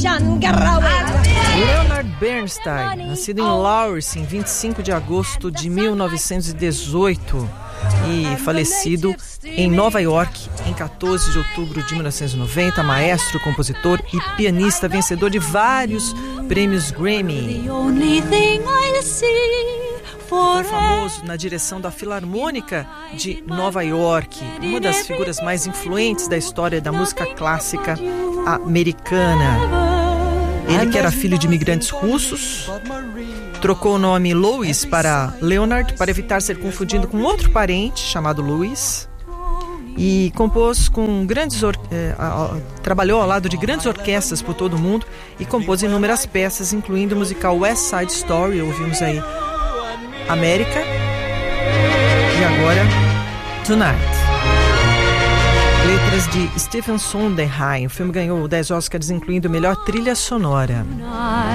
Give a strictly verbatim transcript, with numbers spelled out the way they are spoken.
Leonard Bernstein, nascido em Lawrence em vinte e cinco de agosto de mil novecentos e dezoito e falecido em Nova York em quatorze de outubro de mil novecentos e noventa, maestro, compositor e pianista, vencedor de vários prêmios Grammy. Foi famoso na direção da Filarmônica de Nova York, uma das figuras mais influentes da história da música clássica americana. Ele, que era filho de imigrantes russos, trocou o nome Louis para Leonard para evitar ser confundido com outro parente chamado Louis, e compôs com grandes or- eh, a, a, trabalhou ao lado de grandes orquestras por todo o mundo e compôs inúmeras peças, incluindo o musical West Side Story. Ouvimos aí América e agora Tonight. Letras de Stephen Sondheim. O filme ganhou dez Oscars, incluindo melhor trilha sonora.